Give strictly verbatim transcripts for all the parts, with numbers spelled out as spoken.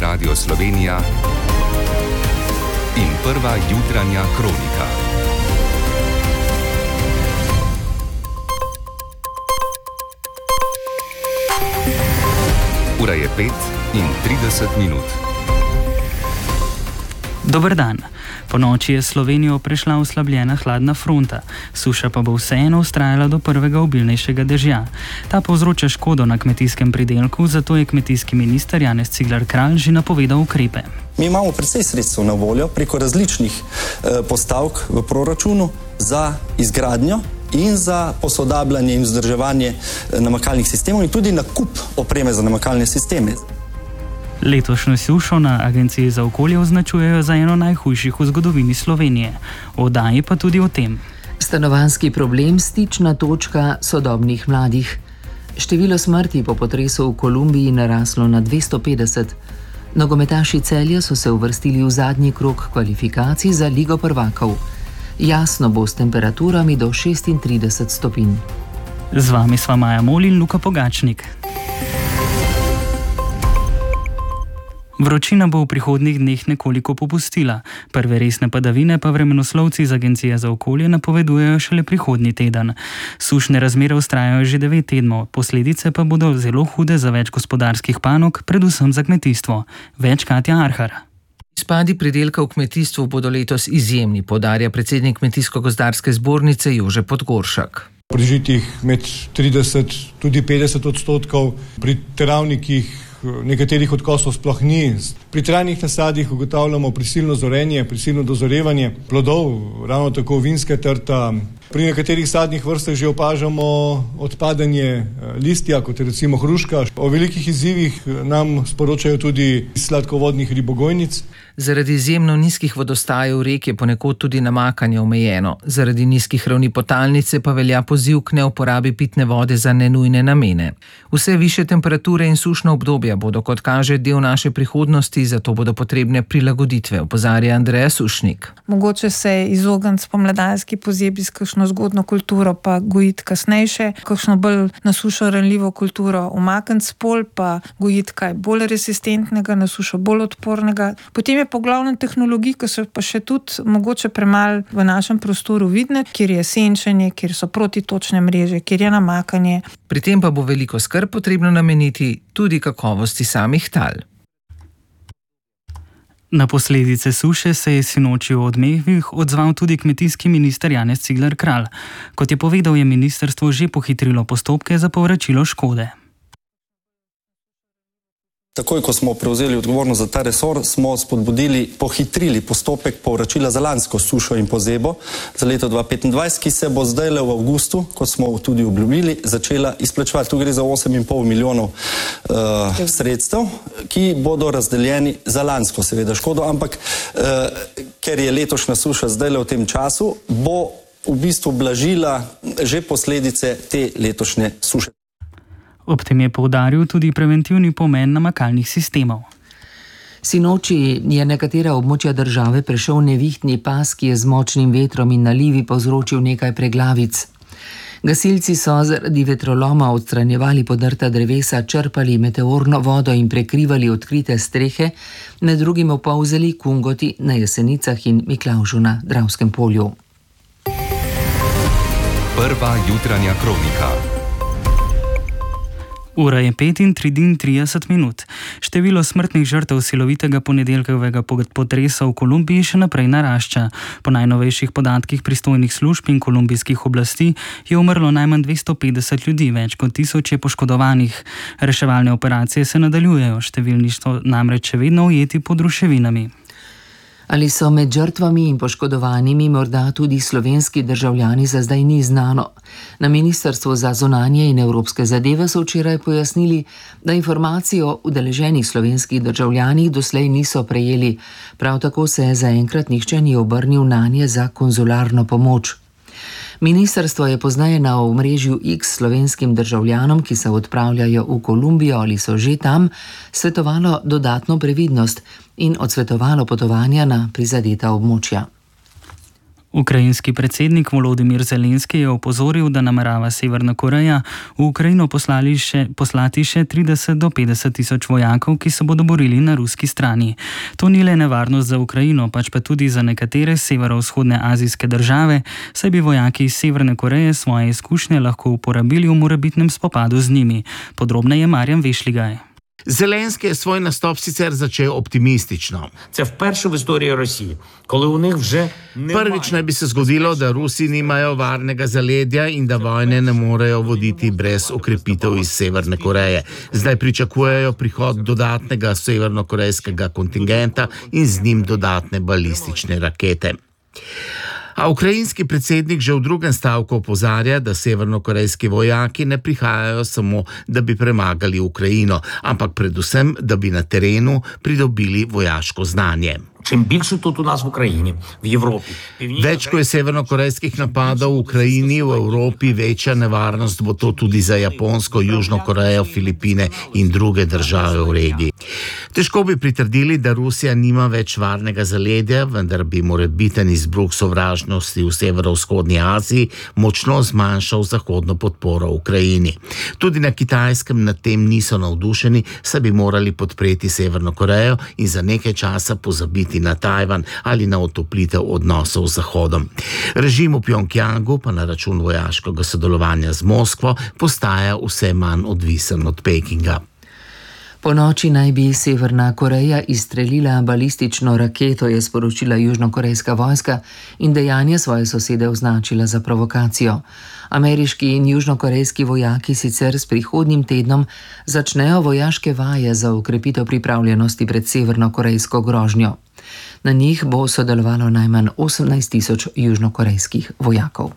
Radio Slovenija in prva jutranja kronika. Ura je pet in trideset minut. Dober dan. Po noči je Slovenijo prešla oslabljena hladna fronta, suša pa bo vseeno vztrajala do prvega obilnejšega dežja. Ta povzroča škodo na kmetijskem pridelku, zato je kmetijski minister Janez Cigler Kralj že napovedal ukrepe. Mi imamo precej sredstev na voljo preko različnih eh, postavk v proračunu za izgradnjo in za posodabljanje in vzdrževanje namakalnih sistemov in tudi nakup opreme za namakalne sisteme. Letošnjo sušo na Agenciji za okolje označujejo za eno najhujših v zgodovini Slovenije. V oddaji pa tudi o tem. Stanovanjski problem, stična točka sodobnih mladih. Število smrti po potresu v Kolumbiji naraslo na dvesto petdeset. Nogometaši Celja so se uvrstili v zadnji krog kvalifikacij za Ligo prvakov. Jasno bo s temperaturami do šestintrideset stopinj. Z vami sva Maja Mol in Luka Pogačnik. Vročina bo v prihodnjih dneh nekoliko popustila. Prve resne padavine pa vremenoslovci z Agencije za okolje napovedujejo šele prihodnji teden. Sušne razmere vztrajajo že devet tednov, posledice pa bodo zelo hude za več gospodarskih panog, predvsem za kmetijstvo. Več Katja Arhar. Izpadi pridelka v kmetijstvu bodo letos izjemni, poudarja predsednik Kmetijsko-gozdarske zbornice Jože Podgoršek. Pri žitih med trideset, tudi petdeset odstotkov, pri travnikih nekaterih odkosov sploh ni. Pri trajnih nasadih ugotavljamo prisilno zorenje, prisilno dozorevanje plodov, ravno tako vinska trta. Pri nekaterih sadnih vrstah že opažamo odpadanje listja, kot je recimo hruška. O velikih izzivih nam sporočajo tudi sladkovodnih ribogojnic. Zaradi izjemno nizkih vodostajev rek je ponekod tudi namakanje omejeno. Zaradi nizkih ravni potalnice pa velja poziv k neuporabi pitne vode za nenujne namene. Vse višje temperature in sušna obdobja bodo, kot kaže, del naše prihodnosti, zato bodo potrebne prilagoditve, opozarja Andreja Sušnik. Mogoče se izogniti spomladanski pozebi s kakšno zgodno kulturo pa gojiti kasnejše, kakšno bolj na sušo ranljivo kulturo umakniti s polj, pa gojiti kaj bolj resistentnega, na sušo bolj odpornega. Potem je po glavnem tehnologiji, ki so pa še tudi mogoče premalo v našem prostoru vidne, kjer je senčenje, kjer so protitočne mreže, kjer je namakanje. Pri tem pa bo veliko skrb potrebno nameniti tudi kakovosti samih tal. Na posledice suše se je sinoči v Odmevih odzval tudi kmetijski minister Janez Cigler Kralj. Kot je povedal, je ministrstvo že pohitrilo postopke za povračilo škode. Takoj, ko smo prevzeli odgovornost za ta resor, smo spodbudili, pohitrili postopek povračila za lansko sušo in pozebo za leto dva tisoč petindvajset, ki se bo zdaj le v avgustu, kot smo tudi obljubili, začela izplačevati. Tu gre za osem in pol milijonov uh, sredstev, ki bodo razdeljeni za lansko seveda škodo, ampak uh, ker je letošnja suša zdaj le v tem času, bo v bistvu blažila že posledice te letošnje suše. Ob tem je poudaril tudi preventivni pomen namakalnih sistemov. Sinoči je nekatera območja države prešel nevihtni pas, ki je z močnim vetrom in nalivi povzročil nekaj preglavic. Gasilci so zaradi vetroloma odstranjevali podrta drevesa, črpali meteorno vodo in prekrivali odkrite strehe, med drugim v Polzeli, Kungoti, na Jesenicah in Miklavžu na Dravskem polju. Prva jutranja kronika. Ura je pet in triintrideset minut. Število smrtnih žrtev silovitega ponedeljkovega potresa v Kolumbiji še naprej narašča. Po najnovejših podatkih pristojnih služb in kolumbijskih oblasti je umrlo najmanj dvesto petdeset ljudi, več kot tisoč je poškodovanih. Reševalne operacije se nadaljujejo, številni so namreč še vedno ujeti pod ruševinami. Ali so med žrtvami in poškodovanimi morda tudi slovenski državljani, za zdaj ni znano. Na Ministrstvu za zunanje in evropske zadeve so včeraj pojasnili, da informacije o udeleženih slovenskih državljanih doslej niso prejeli. Prav tako se zaenkrat nihče ni obrnil nanje za konzularno pomoč. Ministrstvo je pozneje na omrežju X slovenskim državljanom, ki se odpravljajo v Kolumbijo ali so že tam, svetovalo dodatno previdnost in odsvetovalo potovanja na prizadeta območja. Ukrajinski predsednik Volodymyr Zelenski je opozoril, da namerava Severna Koreja v Ukrajino poslali še, poslati še trideset do petdeset tisoč vojakov, ki se bodo borili na ruski strani. To ni le nevarnost za Ukrajino, pač pa tudi za nekatere severovzhodne azijske države, saj bi vojaki iz Severne Koreje svoje izkušnje lahko uporabili v morebitnem spopadu z njimi. Podrobneje Marjan Vešligaj. Зеленський je svoj nastop sicer začel optimistično. Це вперше в історії Росії, коли у них вже Prvič naj bi se zgodilo, da Rusi nimajo varnega zaledja in da vojne ne morejo voditi brez okrepitev iz Severne Koreje. Zdaj pričakujejo prihod dodatnega severnokorejskega kontingenta in z njim dodatne balistične rakete. A ukrajinski predsednik že v drugem stavku opozarja, da severnokorejski vojaki ne prihajajo samo, da bi premagali Ukrajino, ampak predvsem, da bi na terenu pridobili vojaško znanje. Čim більше тут у нас в Україні, в Європі. Več, ko je severnokorejskih napadov v Ukrajini, v Evropi, večja nevarnost bo to tudi za Japonsko, Južno Korejo, Filipine in druge države v regiji. Težko bi pritrdili, da Rusija nima več varnega zaledja, vendar bi morebiten izbruh sovražnosti v severovzhodni Aziji močno zmanjšal zahodno podporo Ukrajini. Tudi na Kitajskem nad tem niso navdušeni, saj bi morali podpreti Severno Korejo in za nekaj časa pozabiti na Tajvan ali na otoplitev odnosov z Zahodom. Režim v Pjongjangu pa na račun vojaškega sodelovanja z Moskvo postaja vse manj odvisen od Pekinga. Po noči naj bi Severna Koreja izstrelila balistično raketo, je sporočila južnokorejska vojska in dejanje svoje sosede označila za provokacijo. Ameriški in južnokorejski vojaki sicer s prihodnjim tednom začnejo vojaške vaje za ukrepitev pripravljenosti pred severnokorejsko grožnjo. Na njih bo sodelovalo najmanj osemnajst tisoč južnokorejskih vojakov.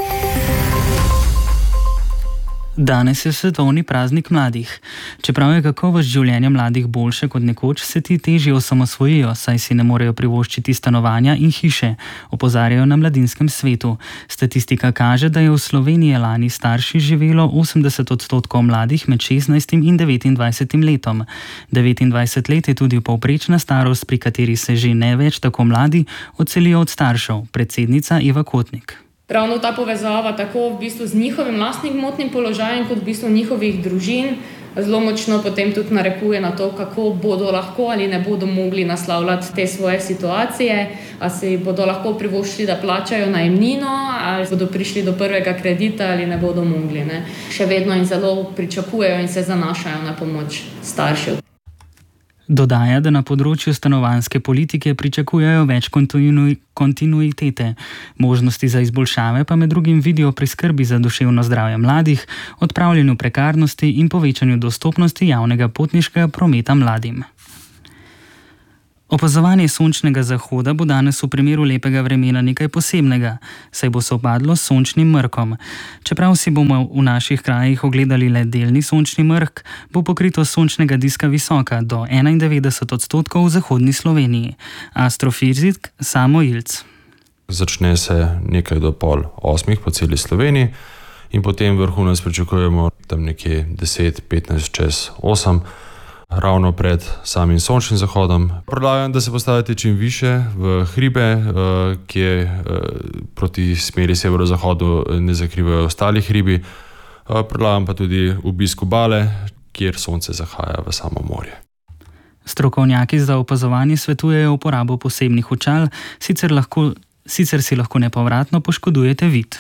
Danes je svetovni praznik mladih. Čeprav je kakovost življenja mladih boljše kot nekoč, se ti težje osamosvojijo, saj si ne morejo privoščiti stanovanja in hiše, opozarjajo na Mladinskem svetu. Statistika kaže, da je v Sloveniji lani starši živelo osemdeset odstotkov mladih med šestnajstim in devetindvajsetim letom. devetindvajset let je tudi povprečna starost, pri kateri se že ne več tako mladi odselijo od staršev, predsednica Eva Kotnik. Ravno ta povezava tako v bistvu z njihovim lastnim gmotnim položajem kot v bistvu njihovih družin zelo močno potem tudi narekuje na to, kako bodo lahko ali ne bodo mogli naslavljati te svoje situacije, ali si bodo lahko privoščili, da plačajo najemnino, ali bodo prišli do prvega kredita ali ne bodo mogli. Ne. Še vedno in zelo pričakujejo in se zanašajo na pomoč staršev. Dodaja, da na področju stanovanjske politike pričakujejo več kontinu- kontinuitete. Možnosti za izboljšave pa med drugim vidijo pri skrbi za duševno zdravje mladih, odpravljanju prekarnosti in povečanju dostopnosti javnega potniškega prometa mladim. Opazovanje sončnega zahoda bo danes v primeru lepega vremena nekaj posebnega, saj bo sopadlo s sončnim mrkom. Čeprav si bomo v naših krajih ogledali le delni sončni mrk, bo pokritost sončnega diska visoka do enaindevetdeset odstotkov v zahodni Sloveniji. Astrofizik Samo Ilc. Začne se nekaj do pol osmih po celi Sloveniji in potem vrhunec pričakujemo tam nekje deset petnajst čez osem. Ravno pred samim sončnim zahodom. Predlagam, da se postavite čim više v hribe, kjer proti smeri severozahodu ne zakrivajo ostali hribi. Predlagam pa tudi obisk obale, kjer sonce zahaja v samo morje. Strokovnjaki za opazovanje svetujejo uporabo posebnih očal, sicer, lahko, sicer si lahko nepovratno poškodujete vid.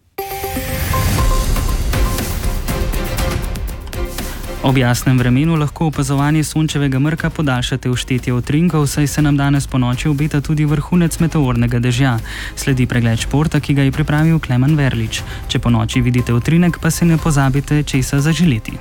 Ob jasnem vremenu lahko opazovanje sončevega mrka podaljšate v štetje utrinkov, saj se nam danes ponoči obeta tudi vrhunec meteornega dežja. Sledi pregled športa, ki ga je pripravil Klemen Verlič. Če ponoči vidite utrinek, pa se ne pozabite česa zaželiti.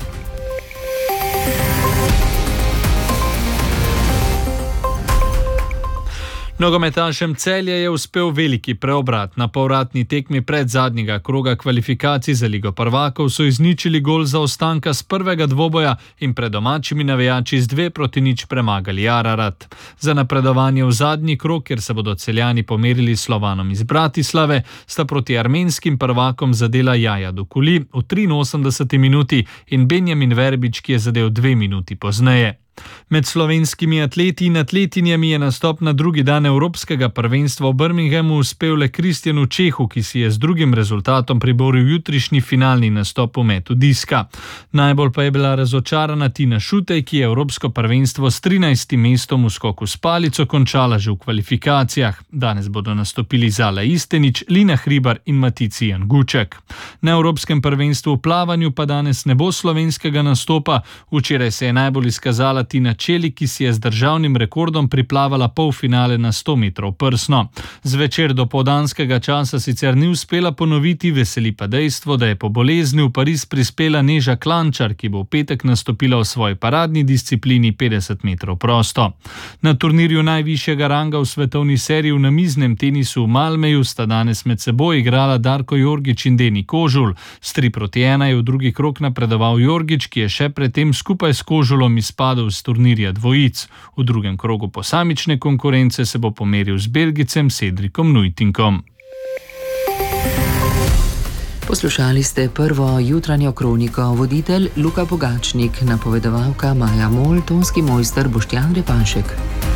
Nogometašem Celja je uspel veliki preobrat. Na povratni tekmi pred zadnjega kroga kvalifikacij za Ligo prvakov so izničili gol zaostanka z prvega dvoboja in pred domačimi navijači z dve proti nič premagali Ararat. Za napredovanje v zadnji krog, kjer se bodo Celjani pomerili s Slovanom iz Bratislave, sta proti armenskim prvakom zadela Jaja Dukuli v triinosemdeseti minuti in Benjamin Verbič, ki je zadel dve minuti pozneje. Med slovenskimi atleti in atletinjami je nastop na drugi dan Evropskega prvenstva v Birminghamu uspel le Kristjanu Čehu, ki si je z drugim rezultatom priboril jutrišnji finalni nastop v metu diska. Najbolj pa je bila razočarana Tina Šutej, ki je Evropsko prvenstvo s trinajstim mestom v skoku s palico končala že v kvalifikacijah. Danes bodo nastopili Zala Istenič, Lina Hribar in Matici Janguček. Na Evropskem prvenstvu v plavanju pa danes ne bo slovenskega nastopa. Včeraj se je najbolj izkazala Tina Čeli, ki si je z državnim rekordom priplavala polfinale na sto metrov prsno. Zvečer do povdanskega časa sicer ni uspela ponoviti, veseli pa dejstvo, da je po bolezni v Pariz prispela Neža Klančar, ki bo v petek nastopila v svoji paradni disciplini petdeset metrov prosto. Na turnirju najvišjega ranga v svetovni seriji v namiznem tenisu v Malmeju sta danes med seboj igrala Darko Jorgič in Deni Kožul. S tri proti ena je v drugi krog napredoval Jorgič, ki je še predtem skupaj s Kožulom izpadel z turnirja dvojic. V drugem krogu posamične konkurence se bo pomeril z Belgicem Cedrikom Nujtinkom. Poslušali ste prvo jutranjo kroniko, voditelj Luka Pogačnik, napovedovalka Maja Mol, tonski mojster Boštjan Repanšek.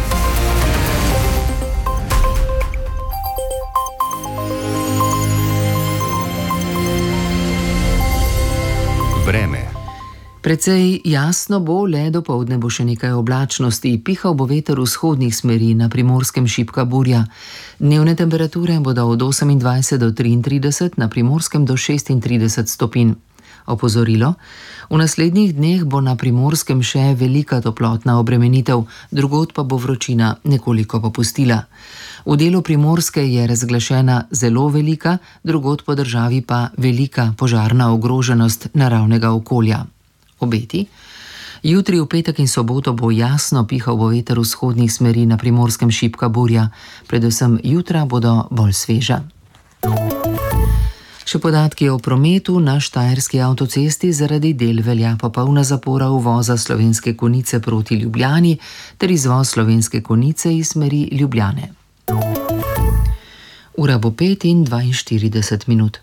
Vreme. Precej jasno bo, le dopoldne bo še nekaj oblačnosti, pihal bo veter vzhodnih smeri, na Primorskem šibka burja. Dnevne temperature bodo od osemindvajset do triintrideset, na Primorskem do šestintrideset stopinj. Opozorilo: v naslednjih dneh bo na Primorskem še velika toplotna obremenitev, drugod pa bo vročina nekoliko popustila. V delu Primorske je razglašena zelo velika, drugod po državi pa velika požarna ogroženost naravnega okolja. Obeti: jutri, v petek in soboto bo jasno, pihal bo veter vzhodnih smeri, na Primorskem šibka burja, predvsem jutra bodo bolj sveža. Še podatki o prometu. Na štajerski avtocesti zaradi del velja popolna zapora uvoza Slovenske Konjice proti Ljubljani ter izvoz Slovenske Konjice iz smeri Ljubljane. Ura bo pet in dvainštirideset minut.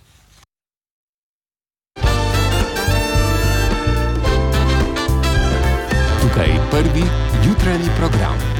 Tukaj prvi jutranji program.